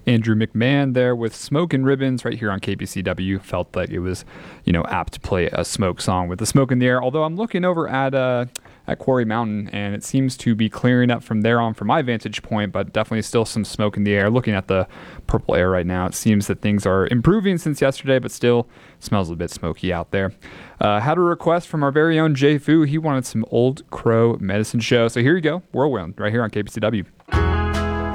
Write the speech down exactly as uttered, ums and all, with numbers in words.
Andrew McMahon there with Smoke and Ribbons right here on K B C W. Felt like it was, you know, apt to play a Smoke song with the smoke in the air. Although I'm looking over at uh, at Quarry Mountain, and it seems to be clearing up from there on from my vantage point, but definitely still some smoke in the air. Looking at the purple air right now, it seems that things are improving since yesterday, but still smells a bit smoky out there. Uh, had a request from our very own Jay Fu. He wanted some Old Crow Medicine Show. So here you go, Whirlwind, right here on K B C W.